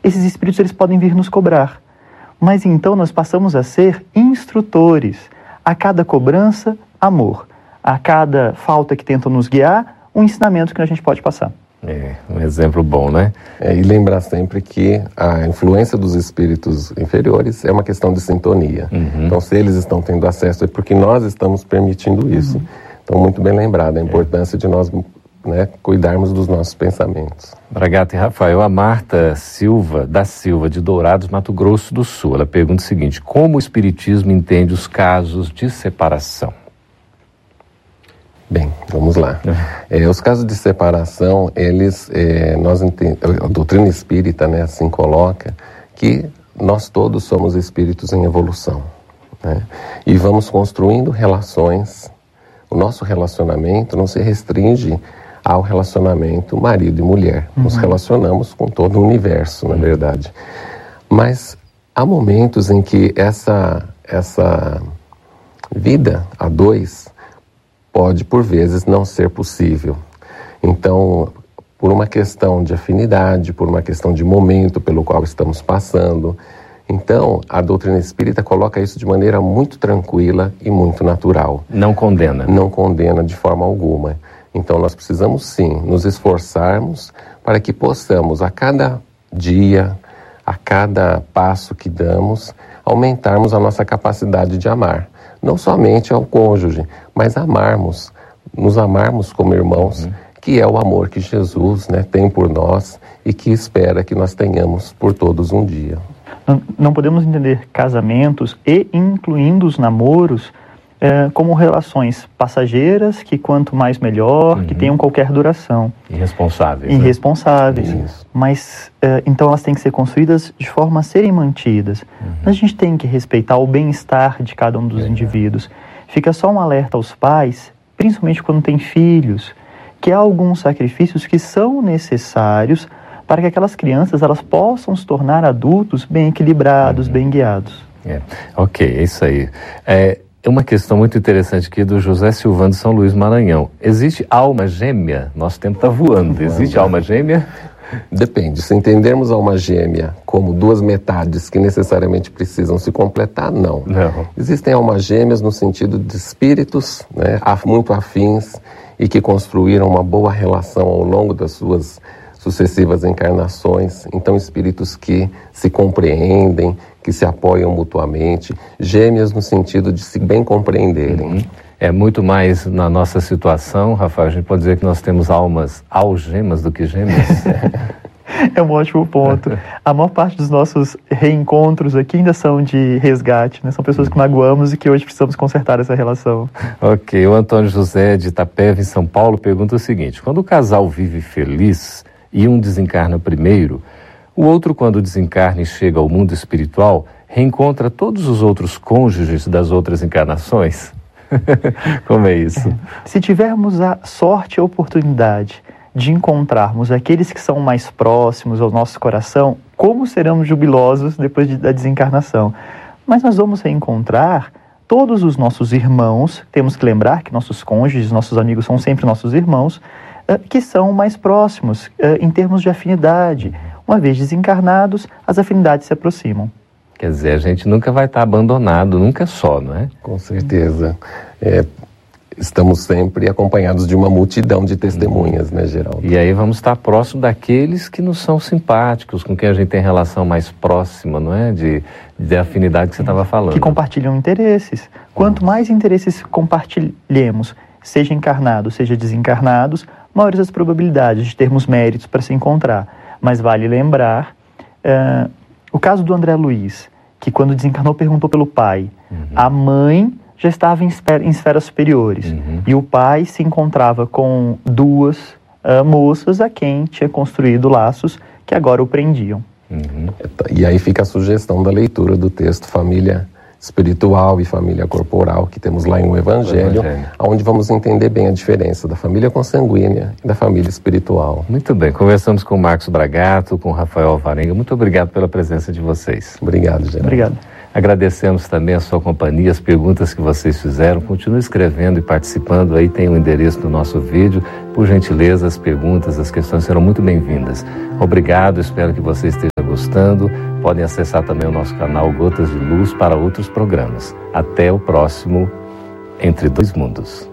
esses espíritos eles podem vir nos cobrar. Mas então nós passamos a ser instrutores. A cada cobrança, amor. A cada falta que tentam nos guiar, um ensinamento que a gente pode passar. É, um exemplo bom, né? E lembrar sempre que a influência dos espíritos inferiores é uma questão de sintonia. Então, se eles estão tendo acesso, é porque nós estamos permitindo isso. Então, muito bem lembrado, a importância de nós, né, cuidarmos dos nossos pensamentos. Bragato e Rafael, a Marta Silva, da Silva, de Dourados, Mato Grosso do Sul, ela pergunta o seguinte: como o Espiritismo entende os casos de separação? Bem, vamos lá. Os casos de separação, eles, a doutrina espírita, né, assim coloca, que nós todos somos espíritos em evolução, né? E vamos construindo relações. O nosso relacionamento não se restringe ao relacionamento marido e mulher. Nos relacionamos com todo o universo, na verdade. Mas há momentos em que essa vida a dois pode, por vezes, não ser possível. Então, por uma questão de afinidade, por uma questão de momento pelo qual estamos passando. Então, a doutrina espírita coloca isso de maneira muito tranquila e muito natural. Não condena. Não condena de forma alguma. Então, nós precisamos, sim, nos esforçarmos para que possamos, a cada dia, a cada passo que damos, aumentarmos a nossa capacidade de amar. Não somente ao cônjuge, mas nos amarmos como irmãos, que é o amor que Jesus, né, tem por nós e que espera que nós tenhamos por todos um dia. Não podemos entender casamentos e incluindo os namoros como relações passageiras, que quanto mais melhor, que tenham qualquer duração. Irresponsáveis. Né? Mas, então elas têm que ser construídas de forma a serem mantidas. Mas a gente tem que respeitar o bem-estar de cada um dos indivíduos. Fica só um alerta aos pais, principalmente quando tem filhos, que há alguns sacrifícios que são necessários para que aquelas crianças elas possam se tornar adultos bem equilibrados, bem guiados. Ok, é isso aí. É uma questão muito interessante aqui do José Silvano de São Luís, Maranhão. Existe alma gêmea? Nosso tempo está voando. Existe alma gêmea? Depende. Se entendermos alma gêmea como duas metades que necessariamente precisam se completar, não. Existem almas gêmeas no sentido de espíritos, né, muito afins e que construíram uma boa relação ao longo das suas sucessivas encarnações. Então, espíritos que se compreendem, que se apoiam mutuamente, gêmeas no sentido de se bem compreenderem. É muito mais na nossa situação, Rafael, a gente pode dizer que nós temos almas algemas do que gêmeas? É um ótimo ponto. A maior parte dos nossos reencontros aqui ainda são de resgate, né? São pessoas que magoamos e que hoje precisamos consertar essa relação. Ok, o Antônio José de Itapeva, em São Paulo, pergunta o seguinte: quando o casal vive feliz e um desencarna primeiro, o outro, quando desencarna e chega ao mundo espiritual, reencontra todos os outros cônjuges das outras encarnações? Como é isso? Se tivermos a sorte e a oportunidade de encontrarmos aqueles que são mais próximos ao nosso coração, como seremos jubilosos depois da desencarnação? Mas nós vamos reencontrar todos os nossos irmãos. Temos que lembrar que nossos cônjuges, nossos amigos são sempre nossos irmãos, que são mais próximos em termos de afinidade. Uma vez desencarnados, as afinidades se aproximam. Quer dizer, a gente nunca vai estar abandonado, nunca só, não é? Com certeza. Estamos sempre acompanhados de uma multidão de testemunhas, né, Geraldo? E aí vamos estar próximo daqueles que nos são simpáticos, com quem a gente tem relação mais próxima, não é? De afinidade que você estava falando. Que compartilham interesses. Quanto mais interesses compartilhemos, seja encarnados, seja desencarnados, maiores as probabilidades de termos méritos para se encontrar. Mas vale lembrar o caso do André Luiz, que quando desencarnou perguntou pelo pai. A mãe já estava em esferas superiores. E o pai se encontrava com duas moças a quem tinha construído laços que agora o prendiam. E aí fica a sugestão da leitura do texto Família Espiritual e Família Corporal, que temos lá em O Evangelho, onde vamos entender bem a diferença da família consanguínea e da família espiritual. Muito bem, conversamos com o Marcos Bragato, com o Rafael Alvarenga. Muito obrigado pela presença de vocês. Obrigado, Geraldo. Obrigado. Agradecemos também a sua companhia, as perguntas que vocês fizeram. Continue escrevendo e participando, aí tem o endereço do nosso vídeo. Por gentileza, as perguntas, as questões serão muito bem-vindas. Obrigado, espero que você esteja gostando, podem acessar também o nosso canal Gotas de Luz para outros programas. Até o próximo Entre Dois Mundos.